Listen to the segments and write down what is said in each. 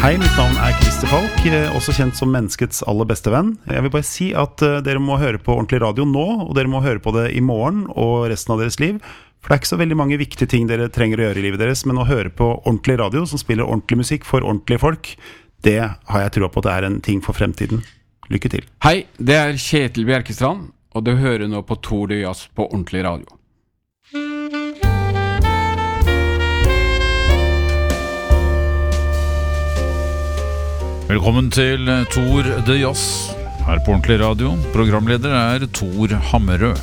Hei, mitt navn Christer Falk, også kjent som menneskets aller beste venn. Jeg vil bare si at dere må høre på ordentlig radio nå, og dere må høre på det i morgen og resten av deres liv. For det ikke så veldig mange viktige ting dere trenger å gjøre i livet deres, men å høre på ordentlig radio som spiller ordentlig musikk for ordentlige folk, det har jeg trodd på at det en ting for fremtiden. Lykke til. Hei, det Kjetil Bjerkestrand, og du hører nå på Tour de Jazz på ordentlig radio. Velkommen til Tour de Jazz, her på ordentlig radio. Programleder Tor Hammerød.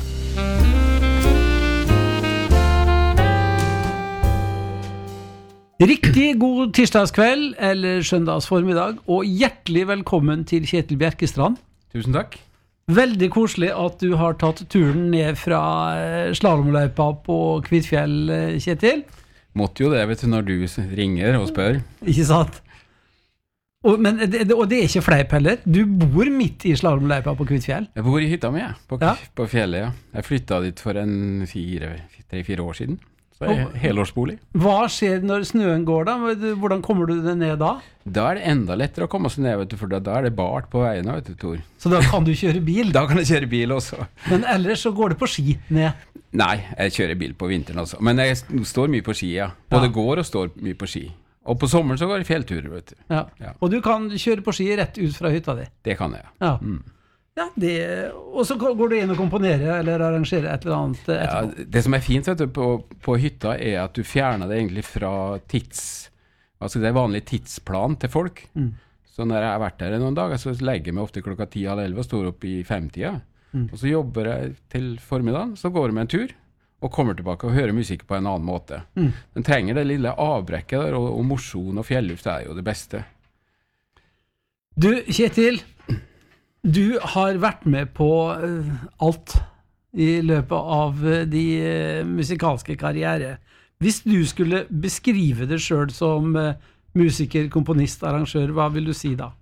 Riktig god tirsdagskveld eller søndagsformiddag, og hjertelig velkommen til Kjetil Bjerkestrand. Tusen takk. Veldig koselig at du har tatt turen ned fra slalomløypa på Kvitfjell, Kjetil. Måtte jo det, vet du, når du ringer og spør. Ikke sant? Og det ikke fleip heller. Du bor midt i slalomløypa på Kvitfjell. Jeg bor i hytta mi, Ja. på fjellet, ja. Jeg flyttet dit for 3-4 år siden. Så helårsbolig. Hva skjer når snøen går da? Hvordan kommer du ned da? Da det enda lettere å komme seg ned, vet du, for da det bart på veiene, vet du, Tor. Så da kan du kjøre bil? Da kan jeg kjøre bil også. Men ellers så går det på ski ned? Nei, jeg kjører bil på vinteren også. Men jeg står mye på ski, ja. Både går og står mye på ski. Og på sommeren så går det fjellturer, vet du. Ja. Og du kan kjøre på ski rett ut fra hytta di? Det kan jeg. Ja. Ja, og så går du inn og komponerer eller arrangerer et eller annet etterpå. Ja, det som fint, vet du, på hytta at du fjerner det egentlig fra det vanlige tidsplan til folk. Så når jeg har vært der noen dager, så legger jeg meg ofte klokka 10:30 og står opp i 5-tida. Og så jobber jeg til formiddagen, så går jeg med en tur, og kommer tilbake og hører musikk på en annen måte. Den trenger det lille avbrekket der, og mosjon og fjelluft jo det beste. Du, Kjetil, du har vært med på alt i løpet av de musikalske karriere. Hvis du skulle beskrive det selv som musiker, komponist, arrangør, hva vil du si da?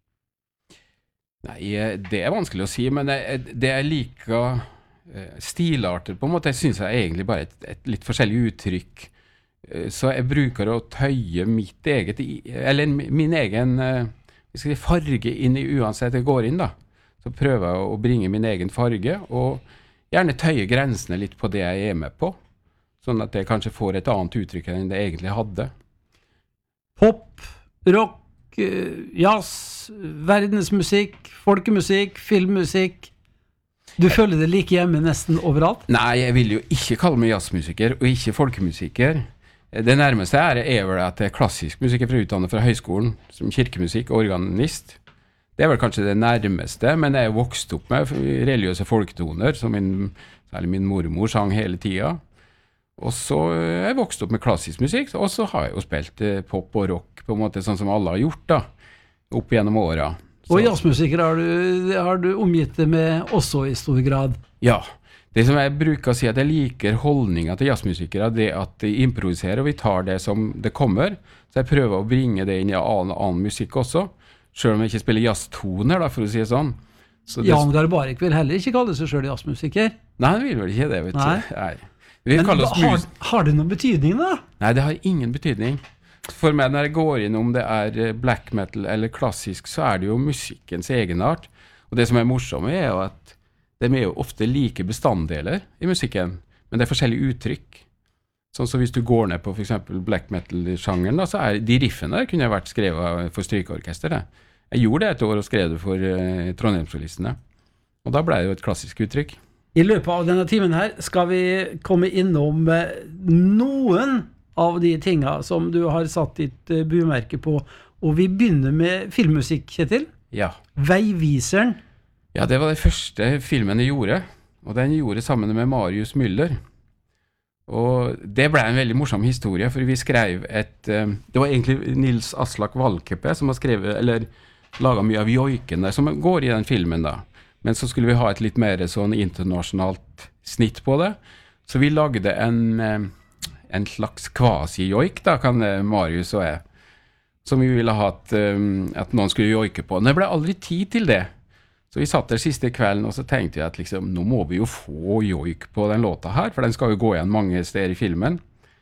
Nei, det vanskelig å si, men det liker stilarter på en måte. Jeg synes jeg egentlig bare et litt forskjellig uttrykk. Så jeg bruker å tøye min egen farge inn i uansett jeg går inn da. Så prøver jeg å bringe min egen farge, og gjerne tøye grensene litt på det jeg med på, sånn at jeg kanskje får et annet uttrykk enn det jeg egentlig hadde. Pop, rock, jazz, verdensmusikk, folkemusikk, filmmusikk. Du føler det like hjemme nesten overalt? Nei, jeg vil jo ikke kalle meg jazzmusiker og ikke folkemusiker. Det nærmeste vel at jeg klassisk musiker fra utdannet fra høyskolen, som kirkemusikk og organist. Det vel kanskje det nærmeste, men jeg vokst opp med religiøse folketoner, som særlig min mormor sang hele tida. Og så jeg vokst opp med klassisk musikk, og så har jeg jo spilt pop og rock på en måte sånn som alle har gjort da, opp gjennom åra. Og jazzmusikere har du omgitt det med også i stor grad? Ja, det som jeg bruker å si at jeg liker holdningen til jazzmusikere, det at de improviserer, og vi tar det som det kommer, så jeg prøver å bringe det inn i annen musikk også, selv om jeg ikke spiller jazztoner da, for å si det sånn. Jan Garbarek vil heller ikke kalle seg selv jazzmusiker? Nei, han vil vel ikke det, vet du. Nei. Men har det noen betydning da? Nei, det har ingen betydning. For meg når jeg går inn om det black metal eller klassisk, så det jo musikkens egenart. Og det som morsomt jo at de jo ofte like bestanddeler i musikken, men det forskjellige uttrykk. Sånn så hvis du går ned på for eksempel black metal-sjangeren, da, så de riffene kunne vært skrevet for strykeorkester. Jeg gjorde det et år og skrev det for Trondheimssolistene. Og da ble det jo et klassisk uttrykk. I løpet av denne timen her skal vi komme innom noen av de tingene som du har satt ditt bumerke på, og vi begynner med filmmusikk, Kjetil. Ja. Veiviseren. Ja, det var den første filmen jeg gjorde, og den gjorde sammen med Marius Müller. Og det ble en veldig morsom historie, for vi skrev det var egentlig Nils Aslak Valkeapää som har skrevet, eller laget mye av joikene som går i den filmen da. Men så skulle vi ha et litt mer sånn internasjonalt snitt på det, så vi lagde en slags kvasi-joik da, kan Marius og jeg, som vi ville ha at noen skulle joike på. Men det ble aldri tid til det. Så vi satt der siste kvelden, og så tenkte vi at liksom, nå må vi jo få joik på den låta her, for den skal jo gå igjen mange steder i filmen.